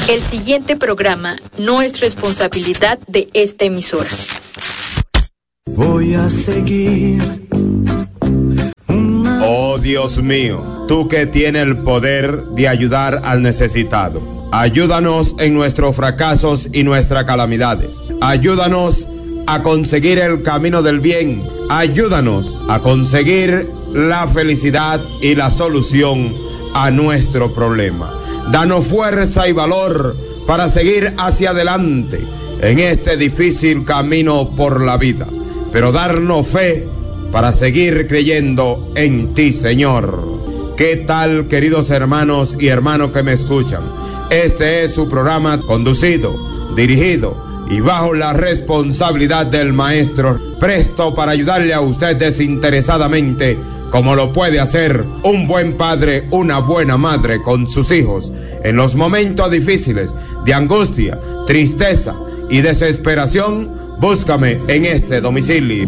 El siguiente programa no es responsabilidad de esta emisora. Voy a seguir. Oh Dios mío, tú que tienes el poder de ayudar al necesitado, ayúdanos en nuestros fracasos y nuestras calamidades. Ayúdanos a conseguir el camino del bien. Ayúdanos a conseguir la felicidad y la solución a nuestro problema. Danos fuerza y valor para seguir hacia adelante en este difícil camino por la vida, pero darnos fe para seguir creyendo en ti, Señor. ¿Qué tal, queridos hermanos y hermanos que me escuchan? Este es su programa conducido, dirigido y bajo la responsabilidad del maestro, presto para ayudarle a usted desinteresadamente, como lo puede hacer un buen padre, una buena madre con sus hijos, en los momentos difíciles de angustia, tristeza y desesperación. Búscame en este domicilio.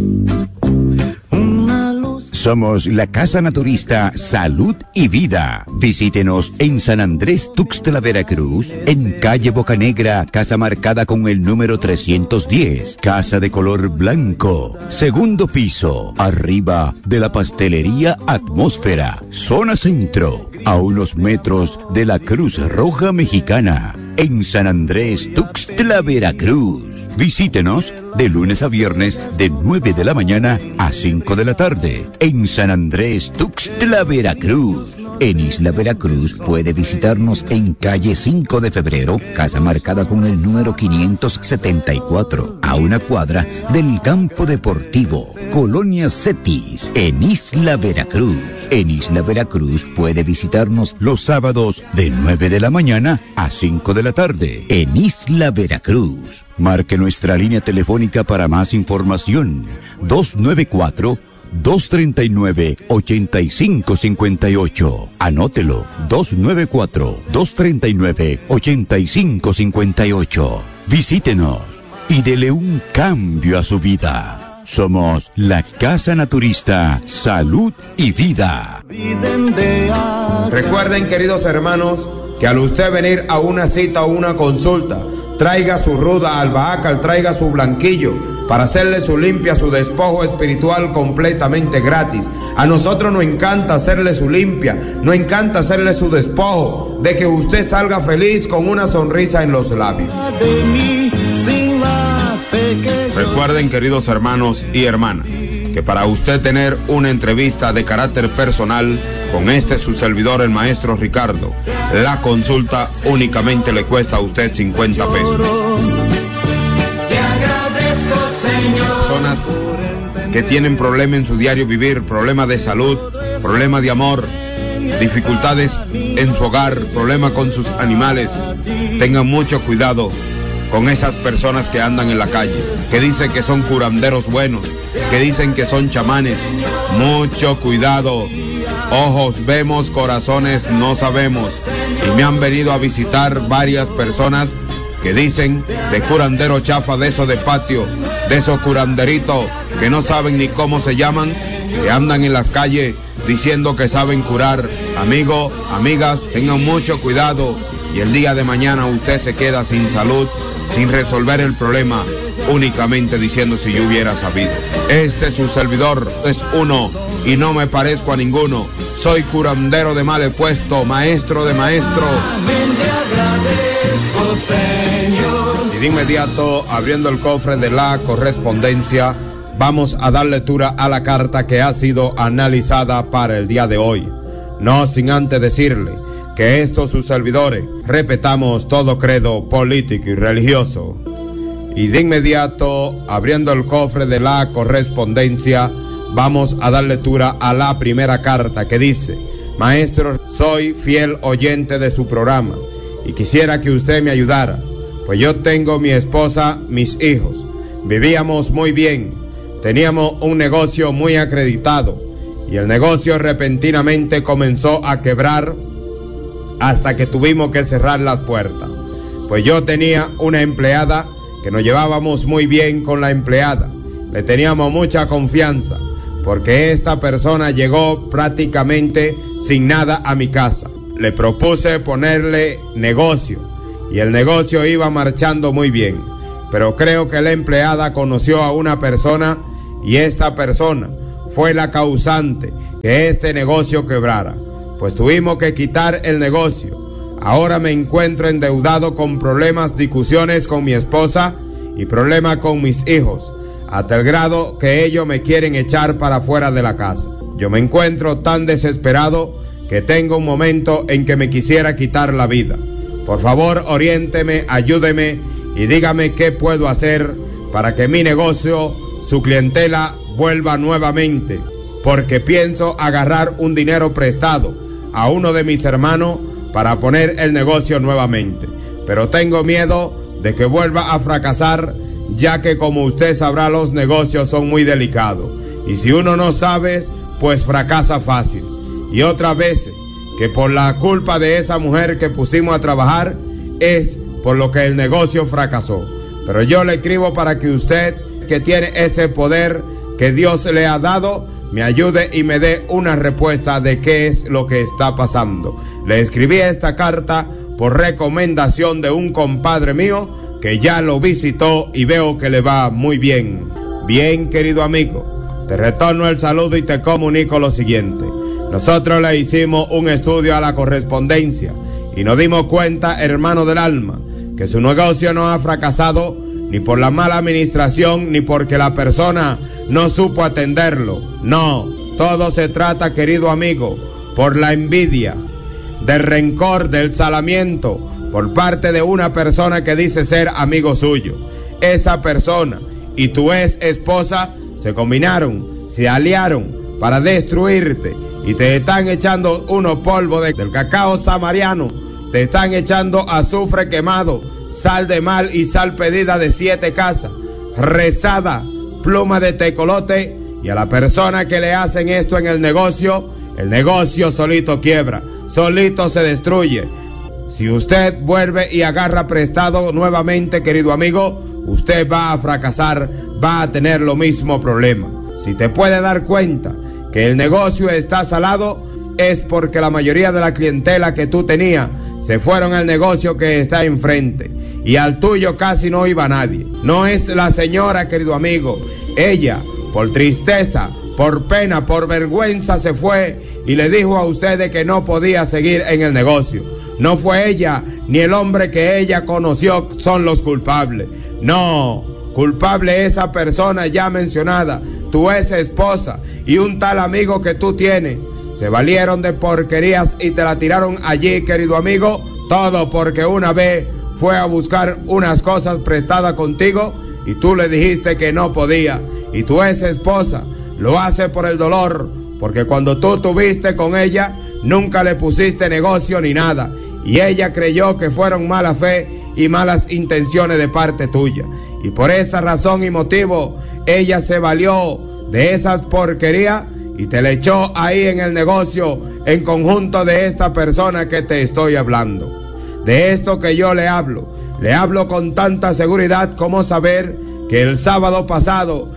Somos la Casa Naturista Salud y Vida. Visítenos en San Andrés Tuxtla, Veracruz, en calle Bocanegra, casa marcada con el número 310, casa de color blanco, segundo piso, arriba de la pastelería Atmósfera, zona centro, a unos metros de la Cruz Roja Mexicana, en San Andrés Tuxtla, Veracruz. Visítenos de lunes a viernes de 9 de la mañana a 5 de la tarde, en San Andrés Tuxtla, Veracruz. En Isla Veracruz puede visitarnos en calle 5 de febrero, casa marcada con el número 574, a una cuadra del campo deportivo, Colonia Cetis, en Isla Veracruz. En Isla Veracruz puede visitarnos los sábados de 9 de la mañana a 5 de la tarde, en Isla Veracruz. Marque nuestra línea telefónica para más información, 294-239-8558. Anótelo, 294-239-8558. Visítenos y dele un cambio a su vida. Somos la Casa Naturista Salud y Vida. Recuerden, queridos hermanos, que al usted venir a una cita o una consulta, traiga su ruda albahaca, traiga su blanquillo para hacerle su limpia, su despojo espiritual completamente gratis. A nosotros nos encanta hacerle su limpia, nos encanta hacerle su despojo, de que usted salga feliz con una sonrisa en los labios. Recuerden, queridos hermanos y hermanas, que para usted tener una entrevista de carácter personal con su servidor, el maestro Ricardo, la consulta únicamente le cuesta a usted 50 pesos. Personas que tienen problemas en su diario vivir, problemas de salud, problemas de amor, dificultades en su hogar, problemas con sus animales, tengan mucho cuidado con esas personas que andan en la calle, que dicen que son curanderos buenos, que dicen que son chamanes. Mucho cuidado. Ojos vemos, corazones no sabemos. Y me han venido a visitar varias personas que dicen de curandero chafa, de eso de patio, de esos curanderitos que no saben ni cómo se llaman, que andan en las calles diciendo que saben curar. Amigos, amigas, tengan mucho cuidado y el día de mañana usted se queda sin salud, sin resolver el problema, únicamente diciendo si yo hubiera sabido. Su servidor es uno y no me parezco a ninguno. Soy curandero de mal puesto, maestro de maestros. Y de inmediato, abriendo el cofre de la correspondencia, vamos a dar lectura a la carta que ha sido analizada para el día de hoy. No sin antes decirle que estos sus servidores respetamos todo credo político y religioso. Y de inmediato, abriendo el cofre de la correspondencia, vamos a dar lectura a la primera carta que dice: maestro, soy fiel oyente de su programa y quisiera que usted me ayudara, pues yo tengo mi esposa, mis hijos, vivíamos muy bien, teníamos un negocio muy acreditado y el negocio repentinamente comenzó a quebrar hasta que tuvimos que cerrar las puertas. Pues yo tenía una empleada que nos llevábamos muy bien con la empleada, le teníamos mucha confianza, porque esta persona llegó prácticamente sin nada a mi casa. Le propuse ponerle negocio y el negocio iba marchando muy bien. Pero creo que la empleada conoció a una persona y esta persona fue la causante que este negocio quebrara. Pues tuvimos que quitar el negocio. Ahora me encuentro endeudado con problemas, discusiones con mi esposa y problemas con mis hijos, hasta el grado que ellos me quieren echar para fuera de la casa. Yo me encuentro tan desesperado que tengo un momento en que me quisiera quitar la vida. Por favor, oriénteme, ayúdeme y dígame qué puedo hacer para que mi negocio, su clientela, vuelva nuevamente, porque pienso agarrar un dinero prestado a uno de mis hermanos para poner el negocio nuevamente, pero tengo miedo de que vuelva a fracasar, ya que como usted sabrá, los negocios son muy delicados y si uno no sabe, pues fracasa fácil. Y otras veces que por la culpa de esa mujer que pusimos a trabajar es por lo que el negocio fracasó. Pero yo le escribo para que usted, que tiene ese poder que Dios le ha dado, me ayude y me dé una respuesta de qué es lo que está pasando. Le escribí esta carta por recomendación de un compadre mío que ya lo visitó y veo que le va muy bien. Bien, querido amigo, te retorno el saludo y te comunico lo siguiente. Nosotros le hicimos un estudio a la correspondencia y nos dimos cuenta, hermano del alma, que su negocio no ha fracasado ni por la mala administración ni porque la persona no supo atenderlo. No, todo se trata, querido amigo, por la envidia, del rencor, del salamiento por parte de una persona que dice ser amigo suyo. Esa persona y tu ex esposa se combinaron, se aliaron para destruirte y te están echando unos polvos del cacao samariano, te están echando azufre quemado, sal de mal y sal pedida de 7 casas, rezada, pluma de tecolote, y a la persona que le hacen esto en el negocio solito quiebra, solito se destruye. Si usted vuelve y agarra prestado nuevamente, querido amigo, usted va a fracasar, va a tener lo mismo problema. Si te puede dar cuenta que el negocio está salado, es porque la mayoría de la clientela que tú tenías se fueron al negocio que está enfrente y al tuyo casi no iba nadie. No es la señora, querido amigo, ella por tristeza, por pena, por vergüenza se fue y le dijo a ustedes que no podía seguir en el negocio. No fue ella ni el hombre que ella conoció son los culpables. No, culpable esa persona ya mencionada, tu ex esposa y un tal amigo que tú tienes. Se valieron de porquerías y te la tiraron allí, querido amigo, todo porque una vez fue a buscar unas cosas prestadas contigo y tú le dijiste que no podía. Y tu ex esposa lo hace por el dolor, porque cuando tú tuviste con ella nunca le pusiste negocio ni nada y ella creyó que fueron mala fe y malas intenciones de parte tuya, y por esa razón y motivo ella se valió de esas porquerías y te le echó ahí en el negocio en conjunto de esta persona que te estoy hablando. De esto que yo le hablo con tanta seguridad como saber que el sábado pasado,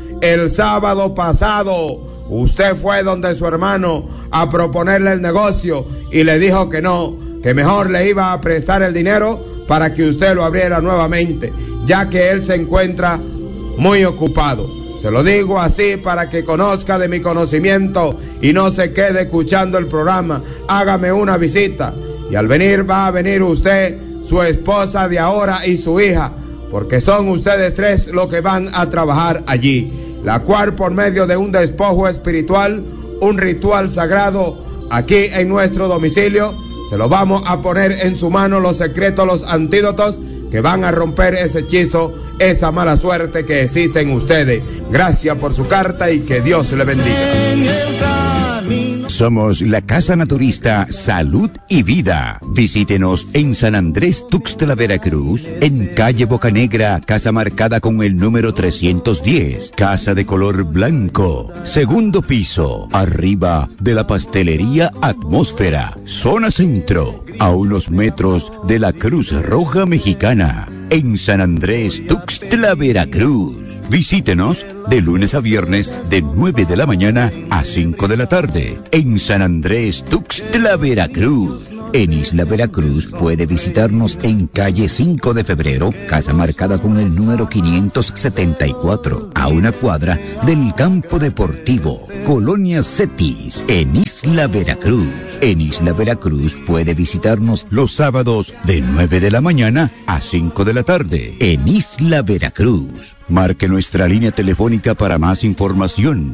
usted fue donde su hermano a proponerle el negocio y le dijo que no, que mejor le iba a prestar el dinero para que usted lo abriera nuevamente, ya que él se encuentra muy ocupado. Se lo digo así para que conozca de mi conocimiento y no se quede escuchando el programa. Hágame una visita y al venir va a venir usted, su esposa de ahora y su hija, porque son ustedes 3 los que van a trabajar allí, la cual por medio de un despojo espiritual, un ritual sagrado, aquí en nuestro domicilio, se lo vamos a poner en su mano los secretos, los antídotos que van a romper ese hechizo, esa mala suerte que existe en ustedes. Gracias por su carta y que Dios le bendiga. Somos la Casa Naturista Salud y Vida. Visítenos en San Andrés Tuxtla, Veracruz, en calle Bocanegra, casa marcada con el número 310, casa de color blanco, segundo piso, arriba de la pastelería Atmósfera, zona centro, a unos metros de la Cruz Roja Mexicana. En San Andrés Tuxtla, Veracruz. Visítenos de lunes a viernes de 9 de la mañana a 5 de la tarde. En San Andrés Tuxtla, Veracruz. En Isla Veracruz puede visitarnos en calle 5 de febrero, casa marcada con el número 574, a una cuadra del campo deportivo, Colonia Cetis, en Isla Veracruz. En Isla Veracruz puede visitarnos los sábados de 9 de la mañana a 5 de la tarde, en Isla Veracruz. Marque nuestra línea telefónica para más información,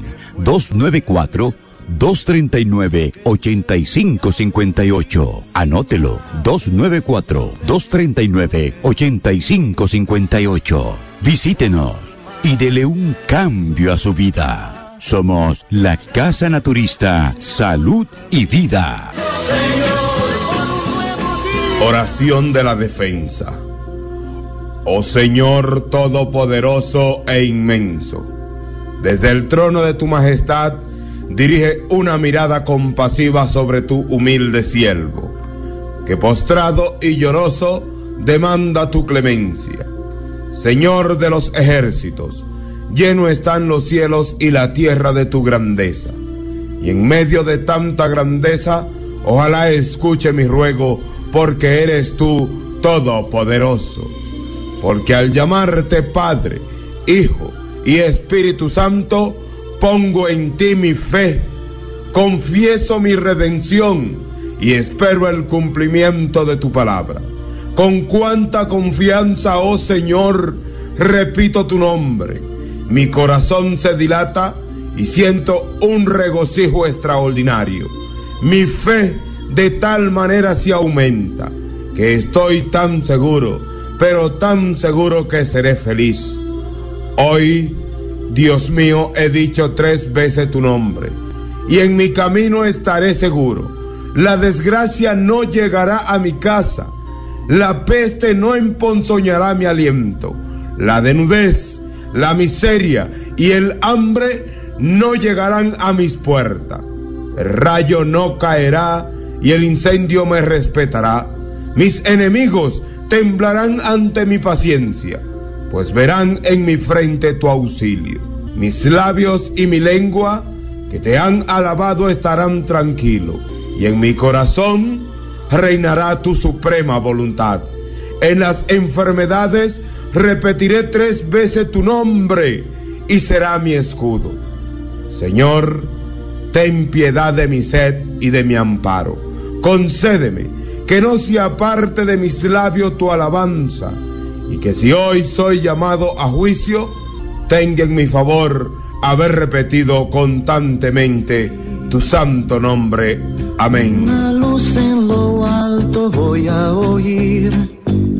294-239-8558. Anótelo, 294-239-8558. Visítenos y dele un cambio a su vida. Somos la Casa Naturista Salud y Vida. Oración de la defensa. Oh Señor todopoderoso e inmenso, desde el trono de tu majestad dirige una mirada compasiva sobre tu humilde siervo, que postrado y lloroso demanda tu clemencia. Señor de los ejércitos, lleno están los cielos y la tierra de tu grandeza, y en medio de tanta grandeza, ojalá escuche mi ruego, porque eres tú todopoderoso. Porque al llamarte Padre, Hijo y Espíritu Santo, pongo en ti mi fe, confieso mi redención y espero el cumplimiento de tu palabra. Con cuánta confianza, oh Señor, repito tu nombre. Mi corazón se dilata y siento un regocijo extraordinario. Mi fe de tal manera se aumenta que estoy tan seguro, pero tan seguro que seré feliz. Hoy, Dios mío, he dicho 3 veces tu nombre, y en mi camino estaré seguro. La desgracia no llegará a mi casa, la peste no emponzoñará mi aliento, la desnudez, la miseria y el hambre no llegarán a mis puertas. El rayo no caerá y el incendio me respetará. Mis enemigos temblarán ante mi paciencia, pues verán en mi frente tu auxilio. Mis labios y mi lengua, que te han alabado, estarán tranquilos, y en mi corazón reinará tu suprema voluntad. En las enfermedades repetiré 3 veces tu nombre, y será mi escudo. Señor, ten piedad de mi sed y de mi amparo. Concédeme que no se aparte de mis labios tu alabanza, y que si hoy soy llamado a juicio, tenga en mi favor haber repetido constantemente tu santo nombre. Amén. Una luz en lo alto voy a oír.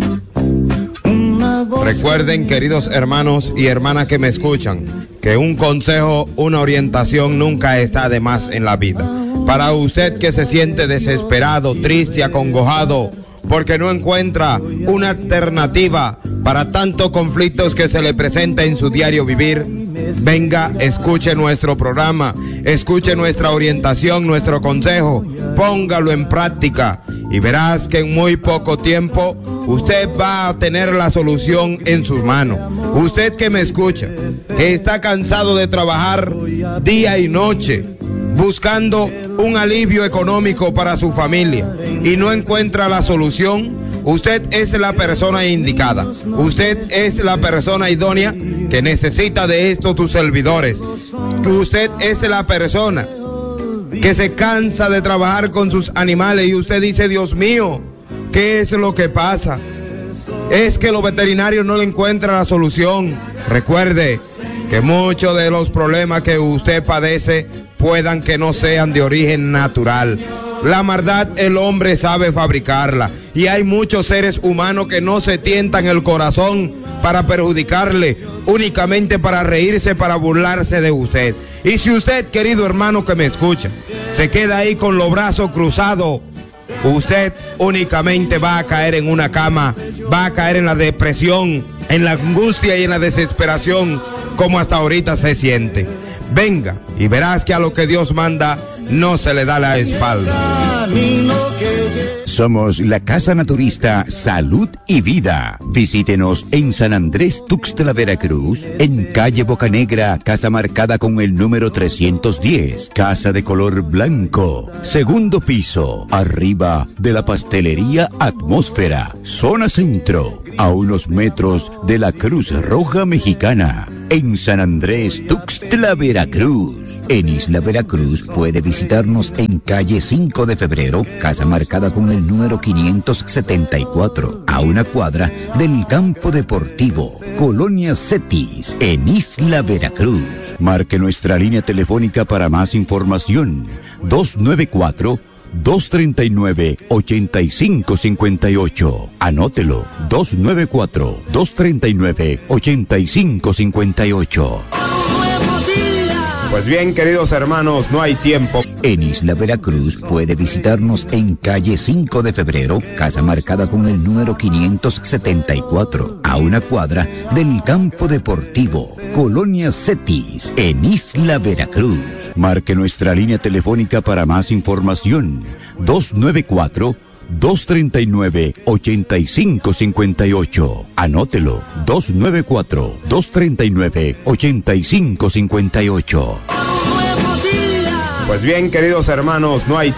Recuerden, queridos hermanos y hermanas que me escuchan, que un consejo, una orientación nunca está de más en la vida. Para usted que se siente desesperado, triste, acongojado, porque no encuentra una alternativa para tantos conflictos que se le presenta en su diario vivir, venga, escuche nuestro programa, escuche nuestra orientación, nuestro consejo, póngalo en práctica y verás que en muy poco tiempo usted va a tener la solución en sus manos. Usted que me escucha, que está cansado de trabajar día y noche, buscando un alivio económico para su familia y no encuentra la solución, usted es la persona indicada, usted es la persona idónea que necesita de estos tus servidores. Usted es la persona que se cansa de trabajar con sus animales y usted dice: Dios mío, ¿qué es lo que pasa? Es que los veterinarios no le encuentran la solución. Recuerde que muchos de los problemas que usted padece puedan que no sean de origen natural. La maldad el hombre sabe fabricarla, y hay muchos seres humanos que no se tientan el corazón para perjudicarle, únicamente para reírse, para burlarse de usted. Y si usted, querido hermano que me escucha, se queda ahí con los brazos cruzados, usted únicamente va a caer en una cama, va a caer en la depresión, en la angustia y en la desesperación, como hasta ahorita se siente. Venga y verás que a lo que Dios manda no se le da la espalda. camino que lleva. Somos la Casa Naturista Salud y Vida. Visítenos en San Andrés Tuxtla, Veracruz, en calle Bocanegra, casa marcada con el número 310, casa de color blanco, segundo piso, arriba de la pastelería Atmósfera, zona centro, a unos metros de la Cruz Roja Mexicana. En San Andrés Tuxtla, Veracruz. En Isla Veracruz puede visitarnos en calle 5 de Febrero, casa marcada con el número 574, a una cuadra del campo deportivo, Colonia Cetis, en Isla Veracruz. Marque nuestra línea telefónica para más información, 294-239-8558. Anótelo, 294-239-8558. Pues bien, queridos hermanos, no hay tiempo. En Isla Veracruz puede visitarnos en calle 5 de Febrero, casa marcada con el número 574, a una cuadra del campo deportivo, Colonia Cetis, en Isla Veracruz. Marque nuestra línea telefónica para más información, 294-239-8558. Anótelo, 294-239-8558. Pues bien, queridos hermanos, no hay